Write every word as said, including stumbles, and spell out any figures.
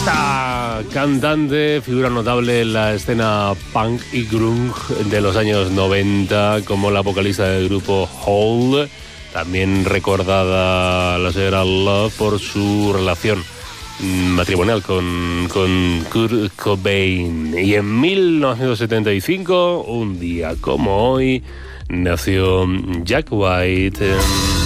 Esta cantante, figura notable en la escena punk y grunge de los años noventa, como la vocalista del grupo Hole, también recordada la señora Love por su relación matrimonial con, con Kurt Cobain. Y en mil novecientos setenta y cinco, un día como hoy, nació Jack White.